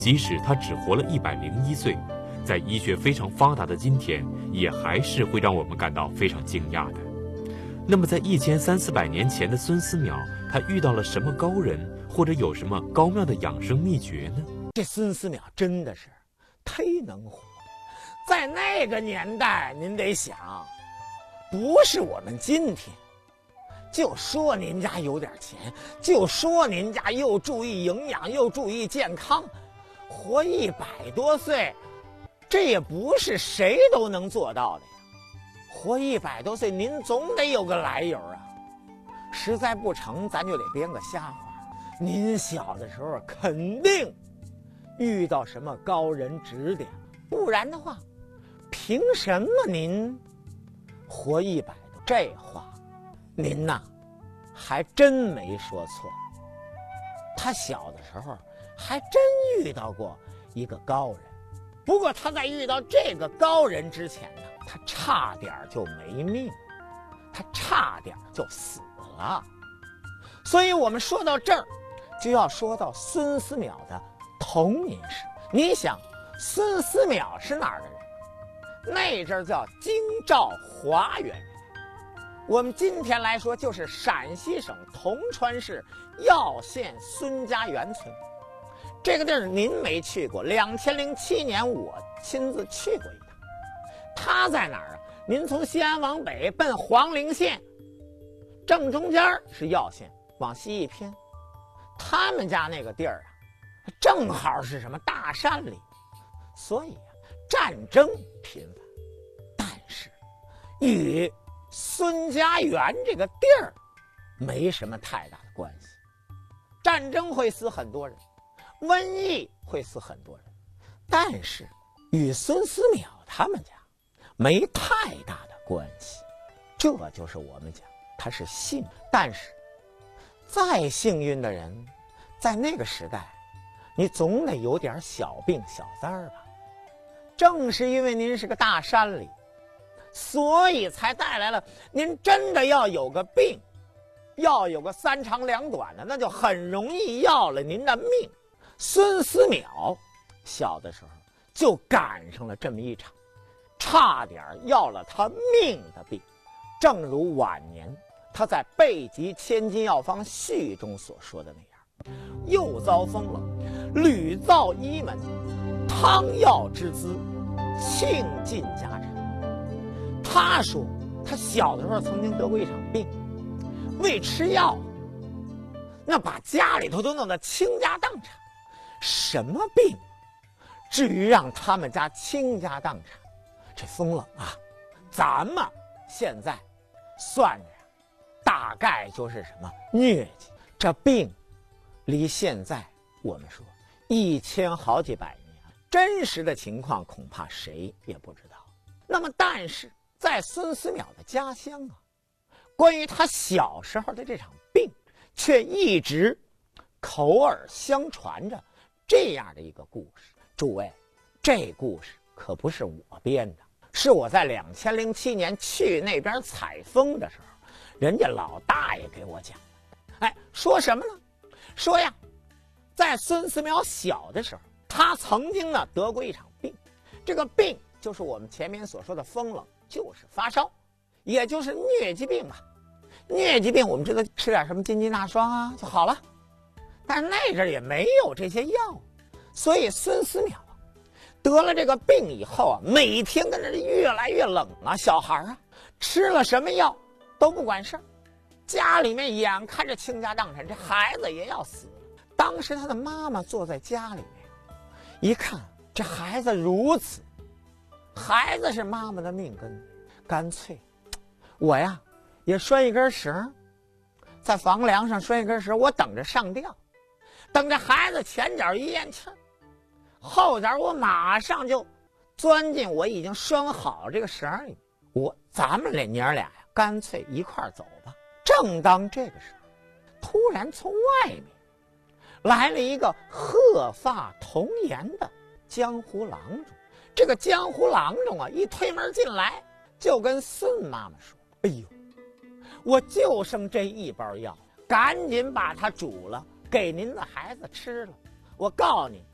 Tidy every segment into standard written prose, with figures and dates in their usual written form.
即使他只活了101岁，在医学非常发达的今天，也还是会让我们感到非常惊讶的。那么在1300-400年前的孙思邈，他遇到了什么高人，或者有什么高妙的养生秘诀呢？ 这孙思邈真的是忒能活。在那个年代，您得想，不是我们今天，就说您家有点钱，就说您家又注意营养又注意健康，活100多岁，这也不是谁都能做到的呀。活100多岁，您总得有个来由啊。实在不成，咱就得编个瞎话。您小的时候肯定遇到什么高人指点，不然的话，凭什么您活100多？这话，您呐，还真没说错。他小的时候还真遇到过一个高人，不过他在遇到这个高人之前呢，他差点就没命，他差点就死了。所以我们说到这儿，就要说到孙思邈的童年史。你想，孙思邈是哪儿的人？那阵儿叫京兆华源人。我们今天来说，就是陕西省铜川市耀县孙家园村。这个地儿您没去过，2007年我亲自去过一趟。它在哪儿啊？您从西安往北奔黄陵县，正中间是耀县，往西一偏，他们家那个地儿啊，正好是什么大山里，所以战争频繁，但是与孙家园这个地儿没什么太大的关系。战争会死很多人，瘟疫会死很多人，但是与孙思邈他们家没太大的关系。这就是我们讲他是幸，但是再幸运的人，在那个时代，你总得有点小病小灾儿吧。正是因为您是个大山里，所以才带来了您真的要有个病，要有个3长2短的，那就很容易要了您的命。孙思邈小的时候就赶上了这么一场差点要了他命的病。正如晚年他在《备急千金药方序》中所说的那样，又遭风了，屡造医门，汤药之资倾尽家产。他说他小的时候曾经得过一场病，为吃药，那把家里头都弄得倾家荡产。什么病至于让他们家倾家荡产？这疯了啊！咱们现在算着大概就是什么疟疾，这病离现在我们说1000好几百年，真实的情况恐怕谁也不知道。那么但是在孙思邈的家乡啊，关于他小时候的这场病却一直口耳相传着这样的一个故事。诸位，这故事可不是我编的，是我在2007年去那边采风的时候，人家老大爷给我讲的。哎，说什么呢？说呀，在孙思邈小的时候，他曾经呢得过一场病，这个病就是我们前面所说的风冷，就是发烧，也就是疟疾病嘛。疟疾病我们知道吃点什么金鸡纳霜啊就好了，但是那阵也没有这些药，所以孙思邈得了这个病以后啊，每天跟着越来越冷啊，小孩啊吃了什么药都不管事儿，家里面眼看着倾家荡产，这孩子也要死了。当时他的妈妈坐在家里面，一看这孩子如此，孩子是妈妈的命根，干脆我呀也拴一根绳，在房梁上拴一根绳，我等着上吊，等着孩子前脚一咽气儿，后脚我马上就钻进我已经拴好这个绳里，咱们这娘俩呀，干脆一块儿走吧。正当这个时候，突然从外面来了一个鹤发童颜的江湖郎中。这个江湖郎中啊，一推门进来，就跟孙妈妈说：“哎呦，我就剩这一包药，赶紧把它煮了，给您的孩子吃了。我告诉你，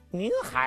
您还